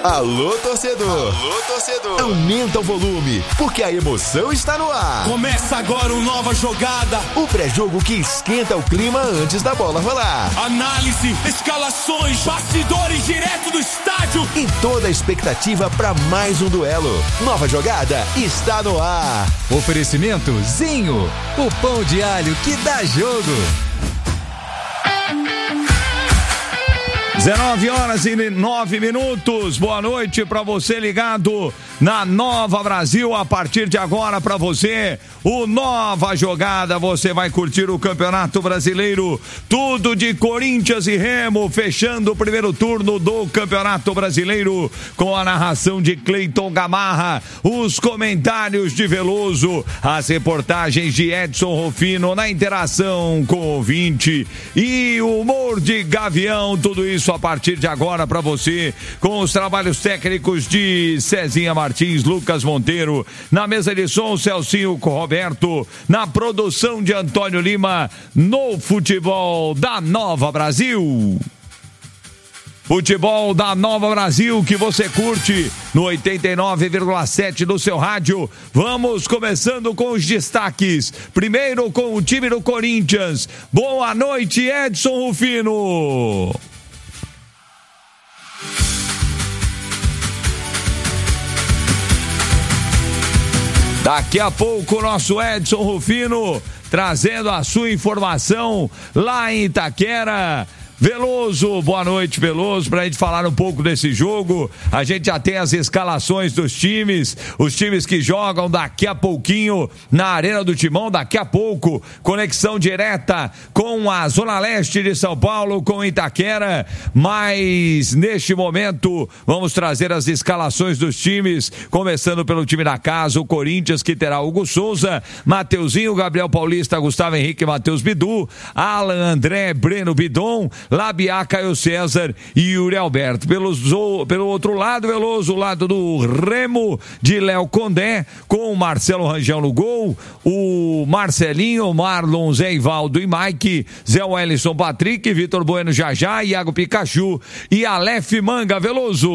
Alô, torcedor. Alô, torcedor. Aumenta o volume, porque a emoção está no ar. Começa agora uma nova jogada. O pré-jogo que esquenta o clima antes da bola rolar. Análise, escalações, bastidores direto do estádio. E toda a expectativa para mais um duelo. Nova jogada está no ar. Oferecimento Zinho, o pão de alho que dá jogo. 19h09. Boa noite para você ligado na Nova Brasil. A partir de agora para você, o Nova Jogada. Você vai curtir o Campeonato Brasileiro. Tudo de Corinthians e Remo, fechando o primeiro turno do Campeonato Brasileiro com a narração de Cleiton Gamarra, os comentários de Veloso, as reportagens de Edson Rufino, na interação com o ouvinte e o humor de Gavião. Tudo isso a partir de agora para você, com os trabalhos técnicos de Cezinha Martins, Lucas Monteiro, na mesa de som Celcinho Roberto, na produção de Antônio Lima, no futebol da Nova Brasil. Futebol da Nova Brasil que você curte no 89,7 do seu rádio. Vamos começando com os destaques. Primeiro com o time do Corinthians. Boa noite, Edson Rufino. Daqui a pouco o nosso Edson Rufino trazendo a sua informação lá em Itaquera. Veloso, boa noite, Veloso, pra gente falar um pouco desse jogo. A gente já tem as escalações dos times, os times que jogam daqui a pouquinho na Arena do Timão, daqui a pouco, conexão direta com a Zona Leste de São Paulo, com Itaquera, mas neste momento vamos trazer as escalações dos times, começando pelo time da casa, o Corinthians, que terá Hugo Souza, Mateuzinho, Gabriel Paulista, Gustavo Henrique, Matheus Bidu, Alan André, Breno Bidon, Labiá, Caio César e Yuri Alberto. Pelo outro lado, Veloso, o lado do Remo de Léo Condé, com o Marcelo Rangel no gol, o Marcelinho, Marlon, Zé Ivaldo e Mike, Zé Wellison, Patrick, Vitor Bueno, Jajá, Iago Pikachu e Aleph Manga. Veloso.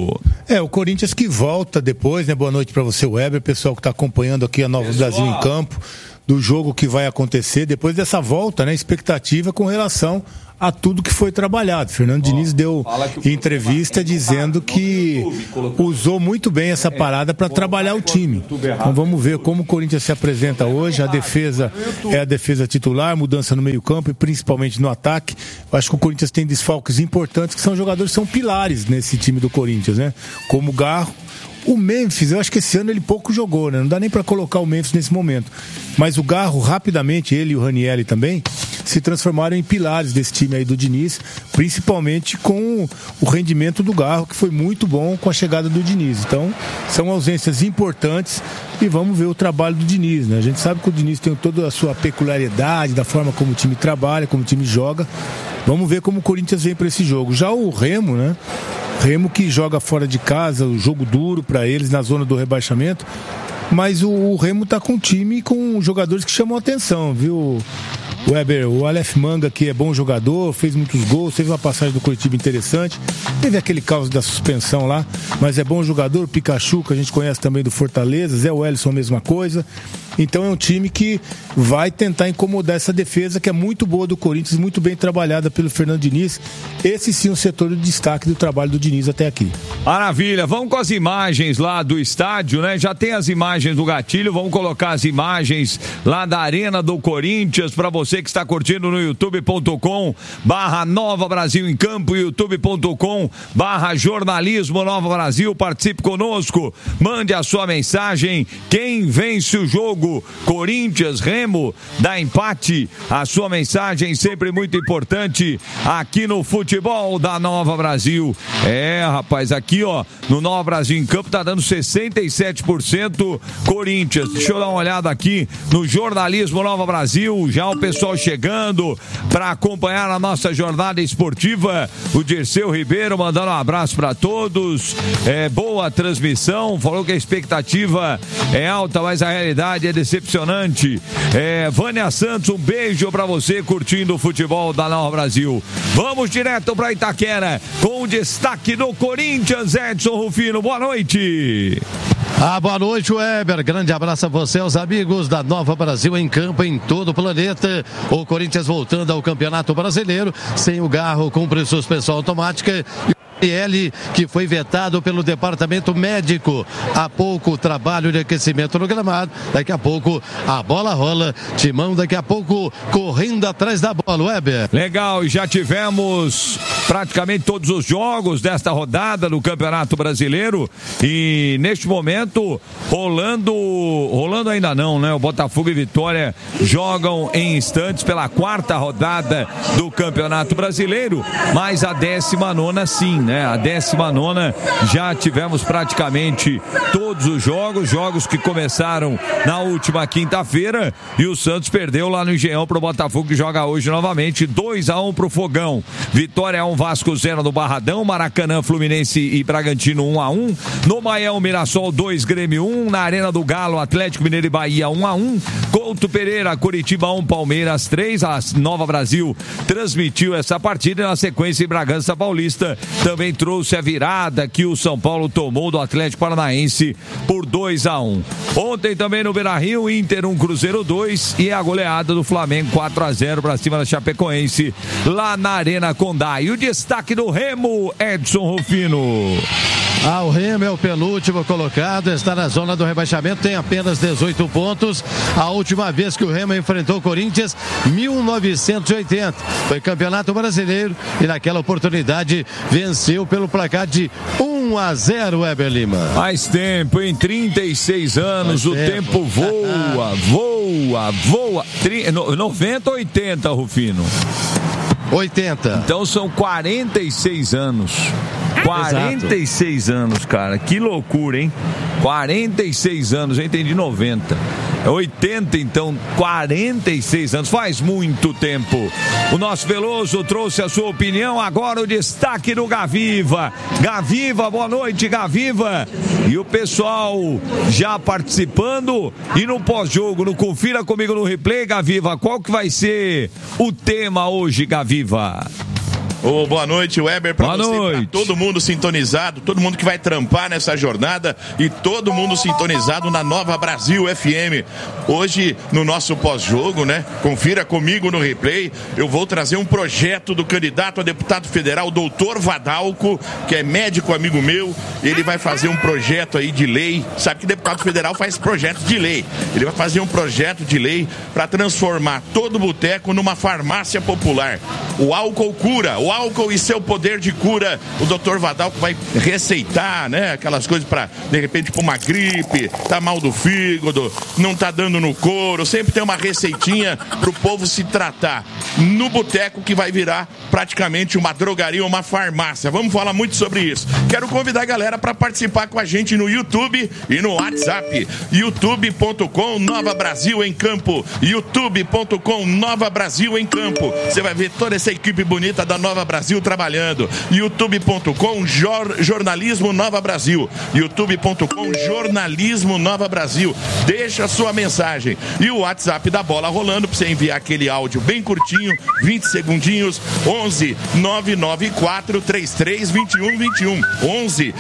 O Corinthians que volta depois, né? Boa noite para você, Weber, pessoal que está acompanhando aqui a Nova Brasil em campo, do jogo que vai acontecer depois dessa volta, né? Expectativa com relação a tudo que foi trabalhado. Fernando Diniz deu entrevista dizendo que usou muito bem essa parada para trabalhar o time. Então vamos ver como o Corinthians se apresenta hoje. A defesa é a defesa titular, mudança no meio-campo e principalmente no ataque. Eu acho que o Corinthians tem desfalques importantes, que são jogadores que são pilares nesse time do Corinthians, né? Como o Garro. O Memphis, eu acho que esse ano ele pouco jogou, né? Não dá nem para colocar o Memphis nesse momento. Mas o Garro, rapidamente, ele e o Ranieri também, se transformaram em pilares desse time aí do Diniz, principalmente com o rendimento do Garro, que foi muito bom com a chegada do Diniz. Então, são ausências importantes e vamos ver o trabalho do Diniz, né? A gente sabe que o Diniz tem toda a sua peculiaridade, da forma como o time trabalha, como o time joga. Vamos ver como o Corinthians vem para esse jogo. Já o Remo, né? Remo que joga fora de casa, o jogo duro para eles na zona do rebaixamento, mas o Remo tá com um time com jogadores que chamam a atenção, viu, Weber? O Aleph Manga, que é bom jogador, fez muitos gols, teve uma passagem do Curitiba interessante, teve aquele caos da suspensão lá, mas é bom jogador. O Pikachu, que a gente conhece também do Fortaleza, Zé Wellison, mesma coisa. Então é um time que vai tentar incomodar essa defesa, que é muito boa do Corinthians, muito bem trabalhada pelo Fernando Diniz. Esse sim é um setor de destaque do trabalho do Diniz até aqui. Maravilha, vamos com as imagens lá do estádio, né? Já tem as imagens do gatilho, vamos colocar as imagens lá da Arena do Corinthians para você que está curtindo no youtube.com/Nova Brasil em Campo, youtube.com/Jornalismo Nova Brasil. Participe conosco, mande a sua mensagem. Quem vence o jogo? Corinthians, Remo, dá empate. A sua mensagem sempre muito importante aqui no futebol da Nova Brasil. Rapaz, aqui ó, no Nova Brasil em Campo tá dando 67% Corinthians. Deixa eu dar uma olhada aqui no Jornalismo Nova Brasil. Já o pessoal pessoal chegando para acompanhar a nossa jornada esportiva. O Dirceu Ribeiro mandando um abraço para todos. Boa transmissão. Falou que a expectativa é alta, mas a realidade é decepcionante. Vânia Santos, um beijo para você curtindo o futebol da Nova Brasil. Vamos direto para Itaquera com o destaque do Corinthians, Edson Rufino. Boa noite. Boa noite, Weber. Grande abraço a você, aos amigos da Nova Brasil em campo em todo o planeta. O Corinthians voltando ao Campeonato Brasileiro, sem o Garro, cumpre suspensão automática. Ele que foi vetado pelo departamento médico. Há pouco trabalho de aquecimento no gramado. Daqui a pouco a bola rola. Timão daqui a pouco correndo atrás da bola, Weber. Legal, e já tivemos praticamente todos os jogos desta rodada do Campeonato Brasileiro. E neste momento rolando ainda não, né? O Botafogo e Vitória jogam em instantes pela 4ª rodada do Campeonato Brasileiro. Mas a 19ª sim, né? A 19ª já tivemos praticamente todos os jogos que começaram na última quinta-feira, e o Santos perdeu lá no Engenhão pro Botafogo, que joga hoje novamente. 2-1 pro Fogão. Vitória 1, Vasco 0 no Barradão. Maracanã, Fluminense e Bragantino 1-1. No Maião, Mirassol 2, Grêmio 1. Na Arena do Galo, Atlético Mineiro e Bahia 1-1. Couto Pereira, Curitiba 1, Palmeiras 3. A Nova Brasil transmitiu essa partida, e na sequência em Bragança Paulista também trouxe a virada que o São Paulo tomou do Atlético Paranaense por 2-1. Ontem também no Beira-Rio, Inter 1, Cruzeiro 2, e a goleada do Flamengo 4-0 para cima da Chapecoense lá na Arena Condá. E o destaque do Remo, Edson Rufino. O Remo é o penúltimo colocado, está na zona do rebaixamento, tem apenas 18 pontos. A última vez que o Remo enfrentou o Corinthians, 1980. Foi Campeonato Brasileiro e naquela oportunidade venceu pelo placar de 1-0, Weber Lima. Mais tempo, em 36 anos, o tempo voa. 90 ou 80, Rufino? 80. Então são 46 anos. 46 anos, cara. Que loucura, hein? 46 anos, eu entendi 90. 80, então, 46 anos. Faz muito tempo. O nosso Veloso trouxe a sua opinião. Agora o destaque do Gaviva. Gaviva, boa noite, Gaviva. E o pessoal já participando. E no pós-jogo, no Confira Comigo no Replay, Gaviva, qual que vai ser o tema hoje, Gaviva? Boa noite, Weber, pra você, pra todo mundo sintonizado, todo mundo que vai trampar nessa jornada e todo mundo sintonizado na Nova Brasil FM. Hoje, no nosso pós-jogo, né? Confira comigo no replay. Eu vou trazer um projeto do candidato a deputado federal, doutor Vadalco, que é médico amigo meu. Ele vai fazer um projeto aí de lei. Sabe que deputado federal faz projetos de lei. Ele vai fazer um projeto de lei para transformar todo boteco numa farmácia popular. O álcool cura, o álcool e seu poder de cura. O doutor Vadalco vai receitar, né? Aquelas coisas para, de repente, uma gripe, tá mal do fígado, não tá dando no couro. Sempre tem uma receitinha pro povo se tratar. No boteco, que vai virar praticamente uma drogaria, uma farmácia. Vamos falar muito sobre isso. Quero convidar a galera para participar com a gente no YouTube e no WhatsApp. youtube.com Nova Brasil em Campo. youtube.com Nova Brasil em Campo. Você vai ver toda essa equipe bonita da Nova Brasil trabalhando. youtube.com Jornalismo Nova Brasil. youtube.com Jornalismo Nova Brasil. Deixa a sua mensagem. E o WhatsApp da Bola Rolando para você enviar aquele áudio bem curtinho, 20 segundinhos, 11 994 33 21 21. 11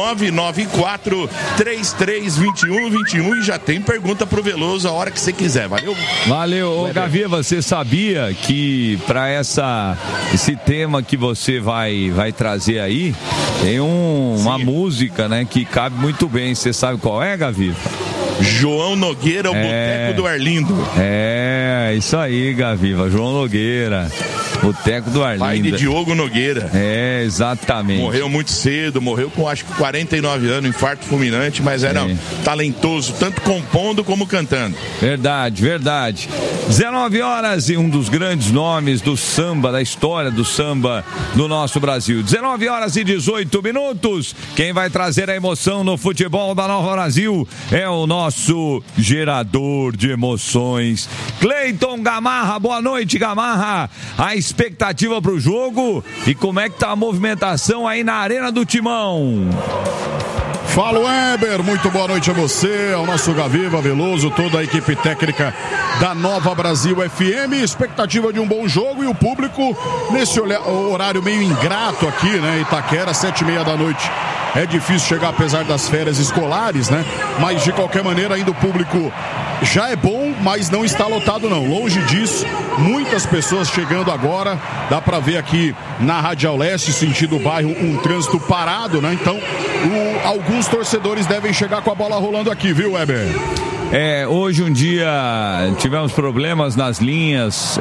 994 33 21 21. E já tem pergunta pro Veloso a hora que você quiser. Valeu? Valeu. Ô, Gaviva, você sabia que para esse tema que você vai trazer aí, tem uma música, né, que cabe muito bem. Você sabe qual é, Gaviva? João Nogueira, o Boteco do Arlindo. Isso aí, Gaviva, João Nogueira. Boteco do Arlindo. Pai de Diogo Nogueira. É, exatamente. Morreu muito cedo, morreu com acho que 49 anos, infarto fulminante, mas era talentoso, tanto compondo como cantando. Verdade, verdade. 19 horas e um dos grandes nomes do samba, da história do samba do nosso Brasil. 19 horas e 18 minutos. Quem vai trazer a emoção no futebol da Nova Brasil é o nosso gerador de emoções, Cleiton Gamarra. Boa noite, Gamarra. A expectativa para o jogo e como é que tá a movimentação aí na Arena do Timão? Fala, Weber, muito boa noite a você, ao nosso Gaviva, Veloso, toda a equipe técnica da Nova Brasil FM. Expectativa de um bom jogo e o público nesse horário meio ingrato aqui, né? Itaquera, 7h30 da noite. É difícil chegar apesar das férias escolares, né? Mas de qualquer maneira ainda o público já é bom, mas não está lotado não. Longe disso, muitas pessoas chegando agora. Dá para ver aqui na Radial Leste, sentido bairro, um trânsito parado, né? Então, alguns torcedores devem chegar com a bola rolando aqui, viu, Weber? Hoje um dia tivemos problemas nas linhas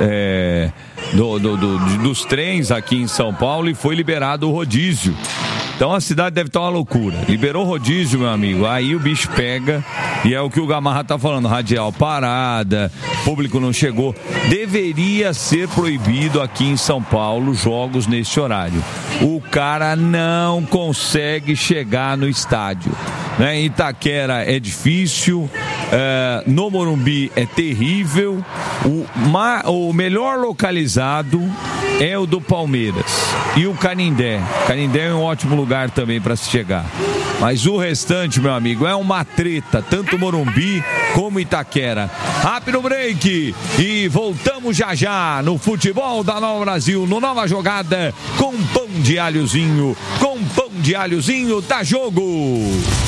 dos trens aqui em São Paulo e foi liberado o rodízio. Então a cidade deve estar uma loucura. Liberou rodízio, meu amigo. Aí o bicho pega. E é o que o Gamarra tá falando. Radial parada, público não chegou. Deveria ser proibido aqui em São Paulo jogos nesse horário. O cara não consegue chegar no estádio. Em Itaquera é difícil. No Morumbi é terrível. O melhor localizado é o do Palmeiras e o Canindé. Canindé é um ótimo lugar também para se chegar. Mas o restante, meu amigo, é uma treta, tanto Morumbi como Itaquera. Rápido break e voltamos já no futebol da Nova Brasil, no Nova Jogada, com pão de alhozinho, da Jogo.